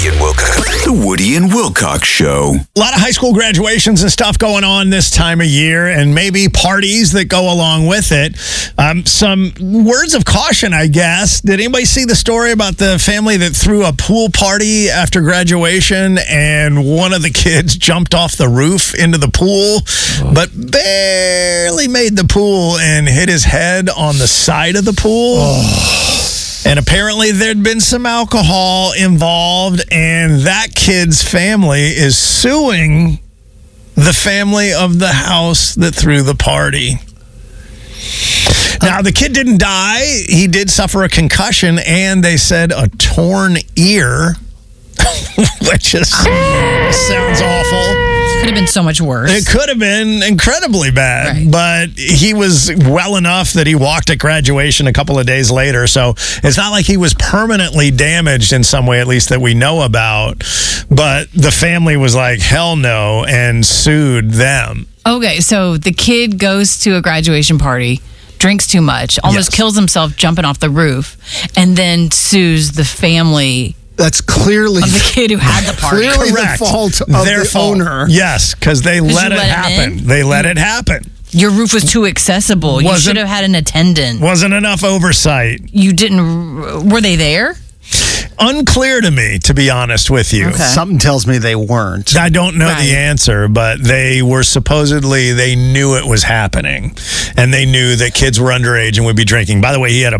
Woody and Wilcox. The Woody and Wilcox Show. A lot of high school graduations and stuff going on this time of year, and maybe parties that go along with it. Some words of caution, I guess. Did anybody see the story about the family that threw a pool party after graduation, and one of the kids jumped off the roof into the pool, but barely made the pool and hit his head on the side of the pool? And apparently there'd been some alcohol involved, and that kid's family is suing the family of the house that threw the party. Now, the kid didn't die. He did suffer a concussion, and they said a torn ear, which just sounds awful. Could have been so much worse. It could have been incredibly bad, right. But he was well enough that he walked at graduation a couple of days later. So it's not like he was permanently damaged in some way, at least that we know about. But the family was like, hell no, and sued them. Okay, so the kid goes to a graduation party, drinks too much, almost kills himself jumping off the roof, and then sues the family that's clearly of the kid who had the party. Clearly Correct. the fault of Their the fault. owner. Yes, because they let it let him happen. in? They let it happen. Your roof was too accessible. You should have had an attendant. Wasn't enough oversight. You didn't. Were they there? Unclear to me, to be honest with you. Okay. Something tells me they weren't. I don't know Right. the answer, but they were supposedly, they knew it was happening, and they knew that kids were underage and would be drinking. By the way, he had a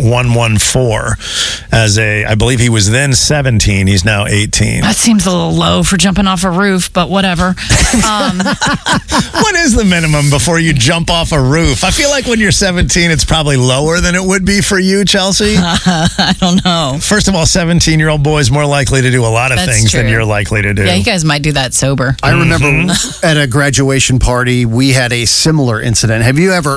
.114 as I believe he was then 17. He's now 18. That seems a little low for jumping off a roof, but whatever. What is the minimum before you jump off a roof? I feel like when you're 17, it's probably lower than it would be for you, Chelsea. I don't know. First of all, 17-year-old boys more likely to do a lot of That's things than true. you're likely to do. Yeah, you guys might do that sober. I remember at a graduation party, we had a similar incident. Have you ever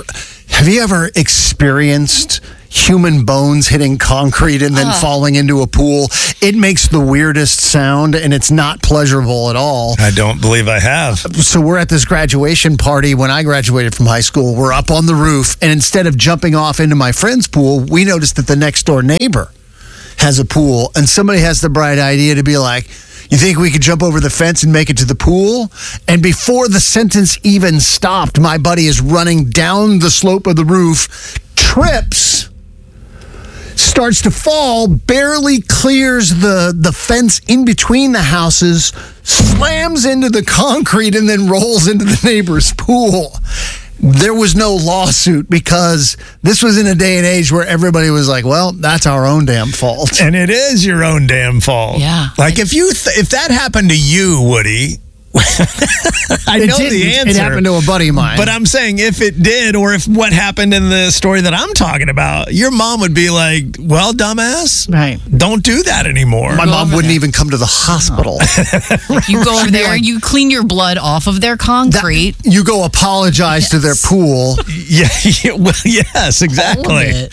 experienced human bones hitting concrete and then falling into a pool? It makes the weirdest sound, and it's not pleasurable at all. I don't believe I have. So we're at this graduation party when I graduated from high school. We're up on the roof, and instead of jumping off into my friend's pool, we noticed that the next door neighbor has a pool, and somebody has the bright idea to be like, you think we could jump over the fence and make it to the pool? And before the sentence even stopped, my buddy is running down the slope of the roof, trips, starts to fall, barely clears the fence in between the houses, slams into the concrete, and then rolls into the neighbor's pool. There was no lawsuit because this was in a day and age where everybody was like, well, that's our own damn fault. And it is your own damn fault. Yeah. Like if that happened to you, Woody, I know the answer. It happened to a buddy of mine. But I'm saying if it did, or if what happened in the story that I'm talking about, your mom would be like, well, dumbass, Right. don't do that anymore. My mom wouldn't even come to the hospital. You go over there, you clean your blood off of their concrete. You go apologize to their pool. Yeah, well, yes, exactly.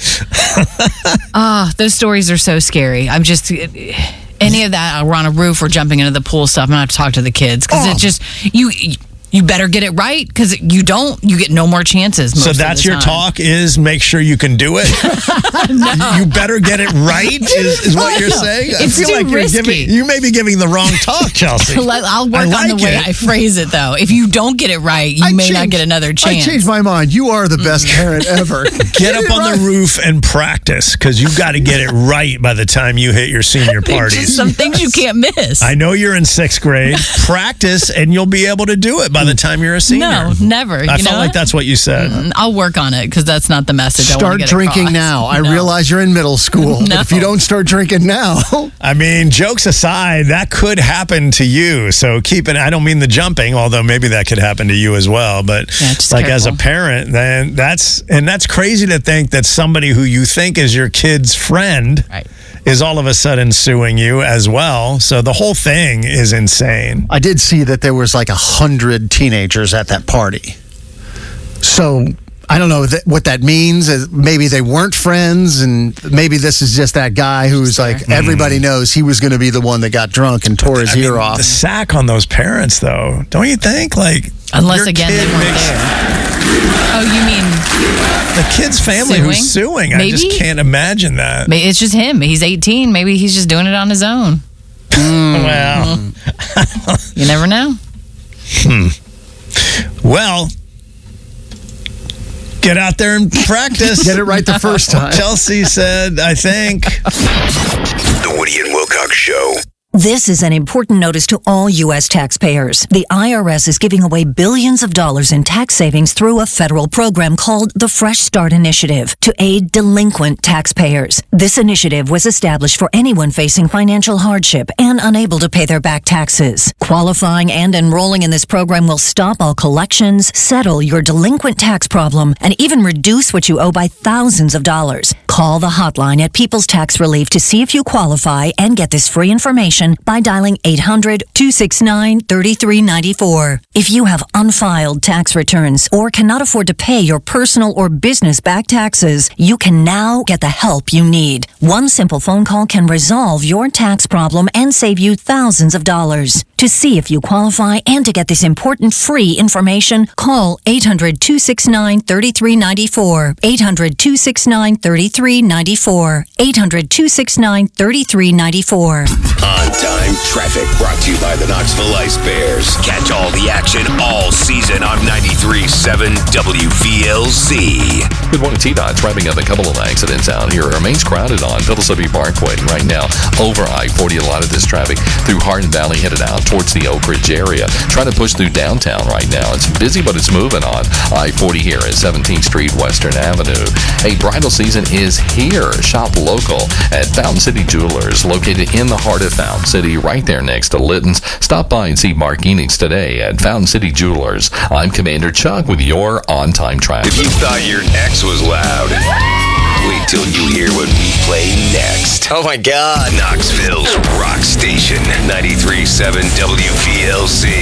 Those stories are so scary. I'm just... Any of that, we're on a roof or jumping into the pool stuff, I'm going to have to talk to the kids. Because it's just, you better get it right, because you don't, you get no more chances. So that's your talk is make sure you can do it? No. You better get it right is what you're saying? It's I feel too like risky. you may be giving the wrong talk, Chelsea. I'll work on the way I phrase it, though. If you don't get it right, you may not get another chance. I changed my mind. You are the best parent ever. Get up on the roof and practice, because you've got to get it right by the time you hit your senior There's parties. just some things you can't miss. I know you're in 6th grade. Practice, and you'll be able to do it by the time you're a senior. No, never. I felt like that's what you said. I'll work on it, because that's not the message I want Start to get drinking across. now. I No. realize you're in middle school. No. But if you don't start drinking now, I mean, jokes aside, that could happen to you. So I don't mean the jumping, although maybe that could happen to you as well. But just like as a careful. parent, then that's crazy to think that somebody who you think is your kid's friend Right. is all of a sudden suing you as well. So the whole thing is insane. I did see that there was like 100 teenagers at that party. So I don't know what that means. Maybe they weren't friends, and maybe this is just that guy who's like, everybody knows he was going to be the one that got drunk and tore his ear off. The sack on those parents, though, don't you think? Like, Unless, your again, they kid weren't makes- there. Oh, you mean The kid's family who's suing. I just Maybe? can't imagine that. it's just him. He's 18. Maybe he's just doing it on his own. Well, You never know. well, get out there and practice. Get it right the first time. Chelsea said, I think. The Woody and Wilcox Show. This is an important notice to all U.S. taxpayers. The IRS is giving away billions of dollars in tax savings through a federal program called the Fresh Start Initiative to aid delinquent taxpayers. This initiative was established for anyone facing financial hardship and unable to pay their back taxes. Qualifying and enrolling in this program will stop all collections, settle your delinquent tax problem, and even reduce what you owe by thousands of dollars. Call the hotline at People's Tax Relief to see if you qualify and get this free information by dialing 800-269-3394. If you have unfiled tax returns or cannot afford to pay your personal or business back taxes, you can now get the help you need. One simple phone call can resolve your tax problem and save you thousands of dollars. To see if you qualify and to get this important free information, call 800-269-3394. 800-269-3394. 800-269-3394. On-time traffic brought to you by the Knoxville Ice Bears. Catch all the action all season on 93.7 WVLZ. Good morning, T-Dot's wrapping up a couple of accidents out here. It remains crowded on Mississippi Parkway right now. Over I-40, a lot of this traffic through Hardin Valley headed out towards the Oak Ridge area. Trying to push through downtown right now. It's busy, but it's moving on I-40 here at 17th Street, Western Avenue. A bridal season is here. Shop local at Fountain City Jewelers, located in the heart of Fountain City, right there next to Litton's. Stop by and see Mark Enix today at Fountain City Jewelers. I'm Commander Chuck with your on-time traffic. If you thought your ex was loud, wait till you hear what we play next. Oh my God. Knoxville's Rock Station, 93.7 WVLZ.